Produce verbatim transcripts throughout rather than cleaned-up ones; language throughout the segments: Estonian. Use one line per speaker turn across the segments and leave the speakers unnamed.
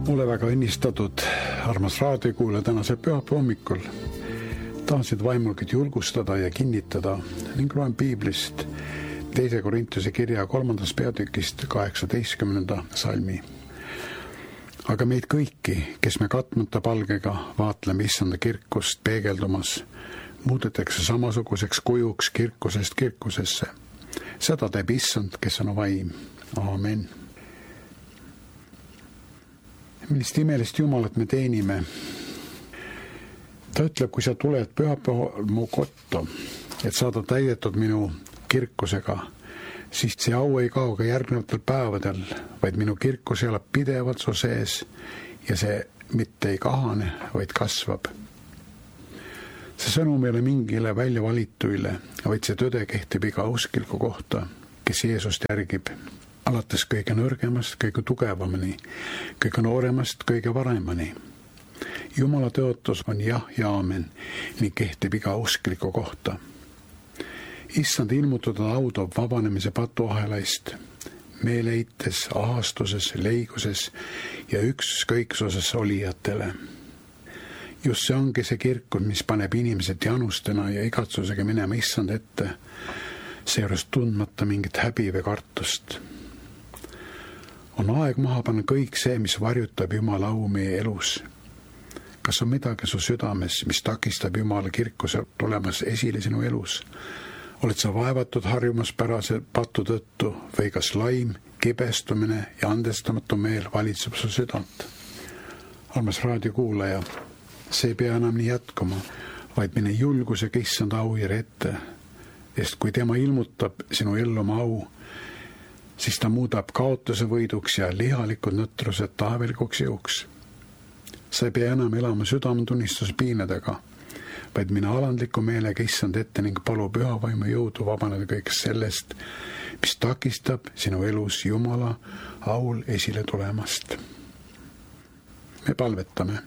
Ole väga õnnistatud, armas raadiokuulaja, tänase pühapäeva hommikul. Tahan sind vaimulgid julgustada ja kinnitada ning loen piiblist teise Korintuse kirja kolmandast peatükist kaheksateistkümnenda salmi. Aga meid kõiki, kes me katmata palgega vaatleme issanda kirkust peegeldumas, muudetakse samasuguseks kujuks kirkusest kirkusesse. Seda teeb issand, kes on vaim. Aamen. Millist imelist Jumalat me teenime. Ta ütleb, kui sa tuled pühapäeval mu kottu, et saada täidetud minu kirkusega, siis see au ei kao ka järgnevatel päevadel, vaid minu kirkus elab pidevalt su sees ja see mitte ei kahane, vaid kasvab. See sõnum ei ole mingile välja valituile, vaid see tõde kehtib iga uskliku kohta, kes Jeesust järgib. Alates kõige nõrgemast, kõige tugevamani, kõige nooremast, kõige varemani. Jumala tõotus on jah ja aamen, ning kehtib iga uskliku kohta. Issand ilmutatud au toob vabanemise patuahelaist, meeleites, ahastuses, leiguses ja ükskõiksuses olijatele. Just see ongi see kirkus, mis paneb inimesed janustena ja igatsusega minema issand ette, seejuures tundmata mingit häbi või kartust. On aeg maha panna kõik see, mis varjutab Jumala au meie elus. Kas on midagi su südames, mis takistab Jumala kirkuse tulemas esile sinu elus? Oled sa vaevatud harjumuspärase patu tõttu või kas laim, kibestumine ja andestamatu meel valitseb su südant? Armas raadiokuulaja, see ei pea enam nii jätkuma, vaid mine julgusega issand aujärje ette, sest kui tema ilmutab sinu ellu oma au, siis ta muudab kaotuse võiduks ja lihalikud nõtrused taevelikuks jõuks. Sa ei pea enam elama südametunnistuspiinadega, vaid mine alandliku meelega issand ette ning palu pühavaimu jõudu vabaneda kõigest sellest, mis takistab sinu elus Jumala aul esile tulemast. Me palvetame.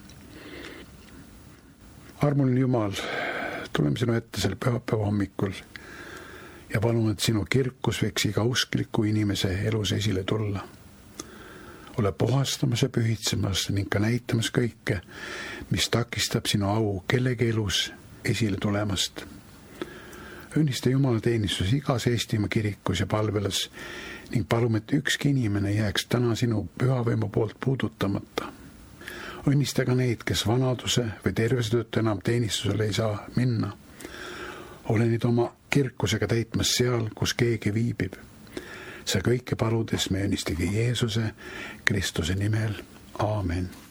Armuline Jumal, tuleme sinu ette sel pühapäeva hommikul ja palun, et sinu kirkus võiks iga uskliku inimese elus esile tulla. Ole puhastamas ja pühitsemas ning ka näitamas kõike, mis takistab sinu au kellegi elus esile tulemast. Õnnista Jumala teenistus igas Eestimaa kirikus ja palvelas ning palume, et ükski inimene jääks täna sinu pühavõimu poolt puudutamata. Õnnista ka neid, kes vanaduse või tervise tõttu enam teenistusele ei saa minna. Ole nüüd oma kirkusega täitmas seal, kus keegi viibib. See kõike paludes me õnnistagi Jeesuse Kristuse nimel. Aamen.